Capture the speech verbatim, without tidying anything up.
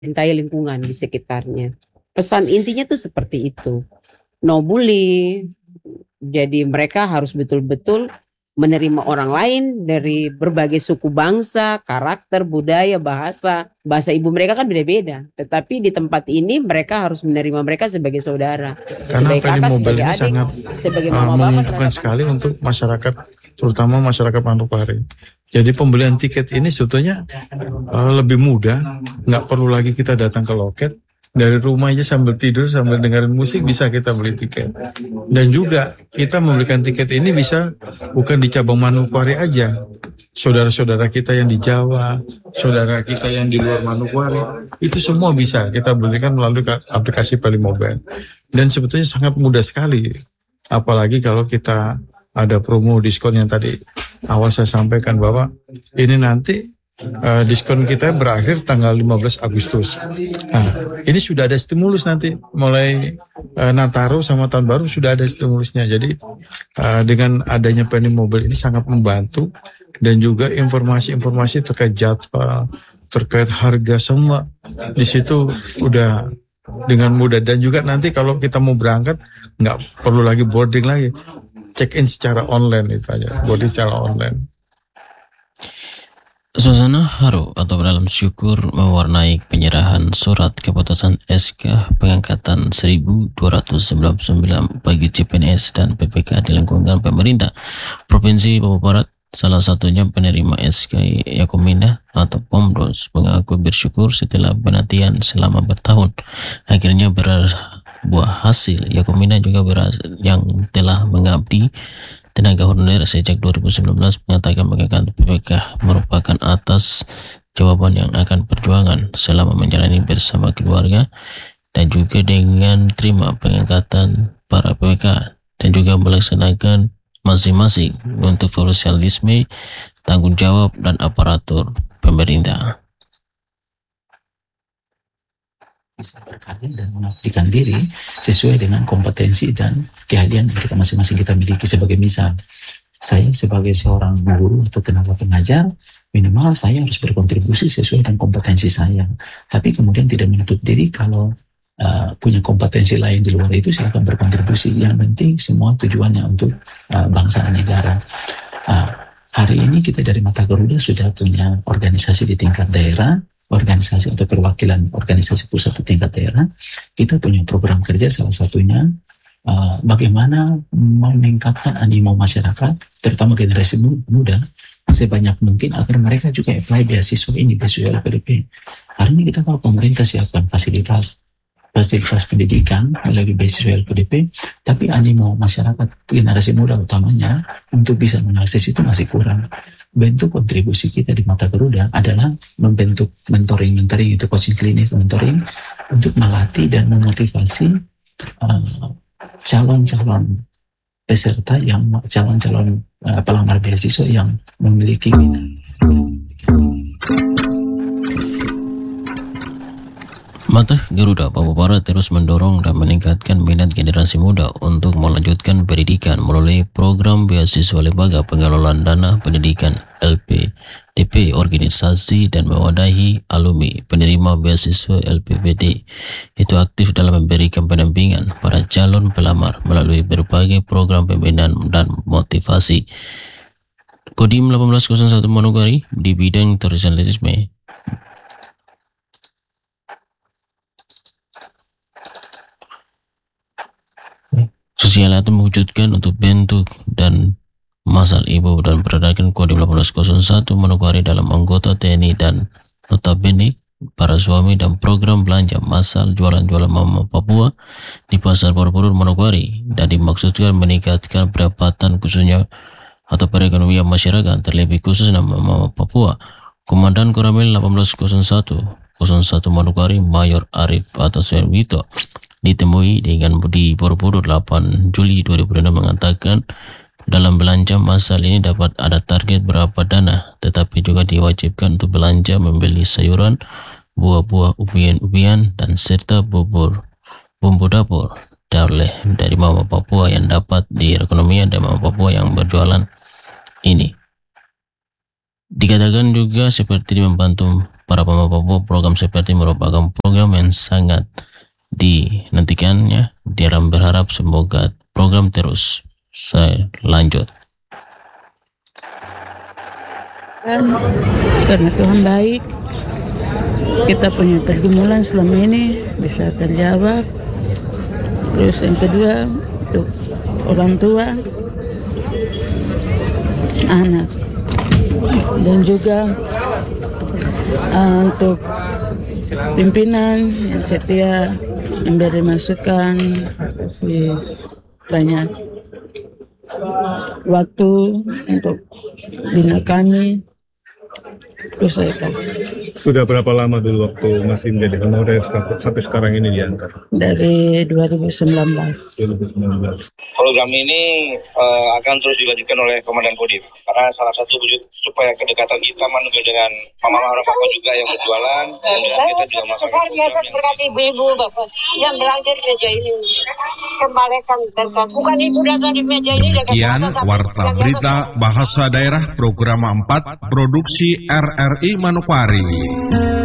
mencintai lingkungan di sekitarnya. Pesan intinya tuh seperti itu. No bully. Jadi mereka harus betul-betul menerima orang lain dari berbagai suku bangsa, karakter, budaya, bahasa. Bahasa ibu mereka kan beda-beda. Tetapi di tempat ini mereka harus menerima mereka sebagai saudara. Karena sebagai kakak, Penny Mobile sebagai ini adik, sangat sebagai uh, mama bapak. menguntungkan sekali untuk masyarakat, terutama masyarakat Manokwari. Jadi pembelian tiket ini sebetulnya uh, lebih mudah, nggak perlu lagi kita datang ke loket. Dari rumah aja sambil tidur, sambil dengerin musik bisa kita beli tiket. Dan juga kita membelikan tiket ini bisa bukan di cabang Manokwari aja. Saudara-saudara kita yang di Jawa, saudara kita yang di luar Manokwari, itu semua bisa kita belikan melalui aplikasi Penny Mobile. Dan sebetulnya sangat mudah sekali. Apalagi kalau kita ada promo diskon yang tadi awal saya sampaikan bahwa ini nanti Uh, diskon kita berakhir tanggal lima belas Agustus. Nah, ini sudah ada stimulus nanti mulai uh, Nataru sama tahun baru sudah ada stimulusnya. Jadi uh, dengan adanya Penny Mobile ini sangat membantu, dan juga informasi-informasi terkait jadwal, terkait harga semua di situ udah dengan mudah. Dan juga nanti kalau kita mau berangkat nggak perlu lagi boarding lagi, check in secara online itu aja, boarding secara online. Suasana haru atau dalam syukur mewarnai penyerahan surat keputusan S K pengangkatan seribu dua ratus sembilan puluh sembilan bagi C P N S dan P P K di lingkungan pemerintah Provinsi Papua Barat. Salah satunya penerima S K Yakumina atau Pomdos mengaku bersyukur setelah penantian selama bertahun akhirnya berbuah hasil. Yakumina juga berhasil, yang telah mengabdi tenaga honorer sejak dua ribu sembilan belas, mengatakan pengangkatan P P K merupakan atas jawaban yang akan perjuangan selama menjalani bersama keluarga, dan juga dengan terima pengangkatan para P P K dan juga melaksanakan masing-masing untuk sosialisme, tanggung jawab, dan aparatur pemerintah. Bisa berkarya dan mengabdikan diri sesuai dengan kompetensi dan keahlian yang kita masing-masing kita miliki. Sebagai misal, saya sebagai seorang guru atau tenaga pengajar, minimal saya harus berkontribusi sesuai dengan kompetensi saya. Tapi kemudian tidak menutup diri kalau uh, punya kompetensi lain di luar itu, silakan berkontribusi. Yang penting semua tujuannya untuk uh, bangsa dan negara. Uh, hari ini kita dari Mata Garuda sudah punya organisasi di tingkat daerah, organisasi atau perwakilan organisasi pusat di tingkat daerah. Kita punya program kerja, salah satunya uh, bagaimana meningkatkan animo masyarakat, terutama generasi muda, sebanyak mungkin agar mereka juga apply beasiswa ini, beasiswa L P D P. Hari ini kita tahu pemerintah siapkan fasilitas fasilitas pendidikan melalui beasiswa L P D P, tapi animo masyarakat generasi muda utamanya untuk bisa mengakses itu masih kurang. Bentuk kontribusi kita di Mata Garuda adalah membentuk mentoring, mentoring itu coaching klinik, mentoring untuk melatih dan memotivasi uh, calon-calon peserta yang calon-calon uh, pelamar beasiswa yang memiliki minat. Mata Garuda Papua Barat terus mendorong dan meningkatkan minat generasi muda untuk melanjutkan pendidikan melalui program beasiswa lembaga pengelolaan dana pendidikan L P D P organisasi dan mewadahi alumni penerima beasiswa L P P D. Itu aktif dalam memberikan pendampingan para calon pelamar melalui berbagai program pembinaan dan motivasi. Kodim satu delapan nol satu Manokwari di bidang sosialisme. Sosial itu mewujudkan untuk bentuk dan masal ibu dan berdasarkan Kodim satu delapan nol satu Manokwari dalam anggota T N I dan notabene para suami dan program belanja masal jualan-jualan mama Papua di Pasar Borobudur Manokwari, dan dimaksudkan meningkatkan pendapatan khususnya atau perekonomian masyarakat, terlebih khusus nama mama Papua. Komandan Koramil satu delapan nol satu nol satu Manokwari Mayor Arif atau Wito ditemui dengan di Borobudur delapan Juli dua ribu enam mengatakan dalam belanja masal ini dapat ada target berapa dana, tetapi juga diwajibkan untuk belanja membeli sayuran, buah-buah, ubian-ubian, dan serta bubur bumbu dapur dari dari mama Papua yang dapat direkonomikan dan mama Papua yang berjualan ini. Dikatakan juga seperti membantu para pembawa program seperti merupakan program yang sangat dinantikannya. Diaram berharap semoga program terus saya lanjut. Dan karena Tuhan baik, kita punya pergumulan selama ini bisa terjawab. Terus yang kedua, untuk orang tua, anak, dan juga uh, untuk pimpinan yang setia memberi masukan, kasih banyak waktu untuk bina kami. Terus saya tahu. Sudah berapa lama dulu waktu masih menjadi honorer sampai sekarang ini diantar? Dari dua ribu sembilan belas. dua ribu sembilan belas. Program ini uh, akan terus dilanjutkan oleh Komandan Kodim karena salah satu wujud supaya kedekatan kita menunggu dengan mama orang papa juga yang berjualan, kemudian kita juga melaksanakan biasa berkati ibu-ibu Bapak yang belanja di meja ini kembalikan berkat bukan ibu datang di meja ini. Demikian Warta Berita Bahasa Daerah Program empat Produksi R R I Manokwari.